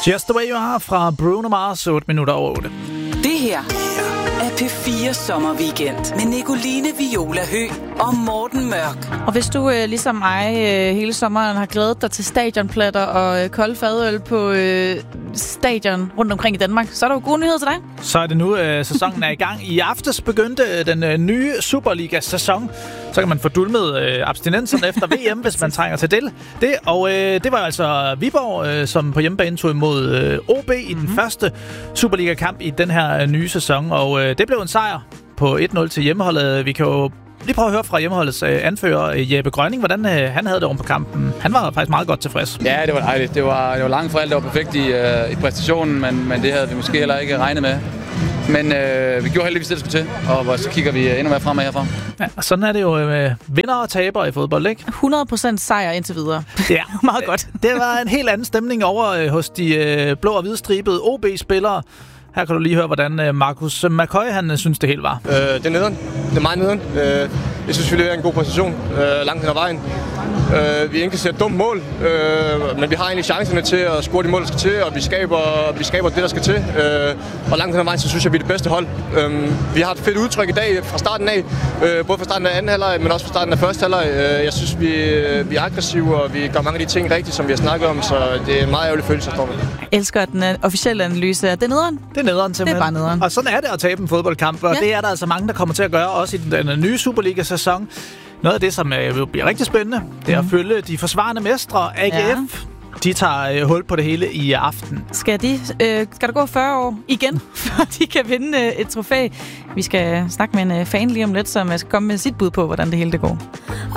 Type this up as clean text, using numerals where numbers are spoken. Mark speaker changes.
Speaker 1: Just the way you are fra Bruno Mars, 8 minutter over 8.
Speaker 2: Det her er P4 Sommerweekend med Nicoline Viola Høgh og Morten Mørk.
Speaker 3: Og hvis du ligesom mig hele sommeren har glædet dig til stadionplatter og kold fadøl på stadion rundt omkring i Danmark, så er der jo gode nyheder til dig.
Speaker 1: Så er det nu, sæsonen er i gang. I aftes begyndte den nye Superliga-sæson. Så kan man få dulmet abstinenserne efter VM, hvis man trænger til det. Og det var altså Viborg, som på hjemmebane tog imod OB i den første Superliga-kamp i den her nye sæson. Og det blev en sejr på 1-0 til hjemmeholdet. Vi kan jo lige prøve at høre fra hjemmeholdets anfører Jeppe Grønning, hvordan han havde det oven på kampen. Han var faktisk meget godt tilfreds.
Speaker 4: Ja, det var dejligt. Det var langt fra alt, det var perfekt i præstationen, men det havde vi måske heller ikke regnet med. Men vi gjorde heldigvis det, der skulle til, og så kigger vi endnu mere fremad herfra.
Speaker 1: Ja, og sådan er det jo med vinder og tabere i fodbold, ikke?
Speaker 3: 100% sejr indtil videre.
Speaker 1: Ja,
Speaker 3: meget godt.
Speaker 1: Det var en helt anden stemning over hos de blå og hvidstribede OB-spillere. Her kan du lige høre, hvordan Marcus McCoy, han synes det helt var.
Speaker 5: Det er nederen. Det er meget nederen. Jeg synes, vi leverer en god præstation langt hen ad vejen. Vi indkasserer et dumt mål, men vi har egentlig chancerne til at score de mål, der skal til, og vi skaber det, der skal til. Og langt hen ad vejen, så synes jeg, vi er det bedste hold. Vi har et fedt udtryk i dag fra starten af, både fra starten af anden halvleg, men også fra starten af første halvleg. Jeg synes, vi er aggressive, og vi gør mange af de ting rigtigt, som vi har snakket om, så det er en meget ærgerlig følelse, at stå med.
Speaker 3: Jeg elsker den officielle analyse. Det er nederen.
Speaker 1: Det er nederen, simpelthen.
Speaker 3: Det er bare nederen.
Speaker 1: Og sådan er det at tabe en fodboldkamp, og det er der altså mange, der kommer til at gøre, også i den nye Superliga-sæson. Noget af det, som bliver rigtig spændende, det er at følge de forsvarende mestre, AGF. Ja. De tager hul på det hele i aften.
Speaker 3: Skal der gå 40 år igen, før de kan vinde et trofæ? Vi skal snakke med en fan lige om lidt, som skal komme med sit bud på, hvordan det hele det går.